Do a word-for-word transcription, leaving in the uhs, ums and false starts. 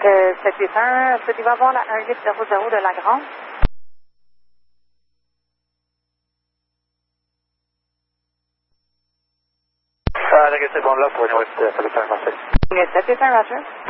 Euh, sept huit un, souhaitez-vous avoir la un huit zéro zéro de la Grande? Ah, négatif, on l'a pour une ouest, ça veut faire Marseille. sept huit un, Roger.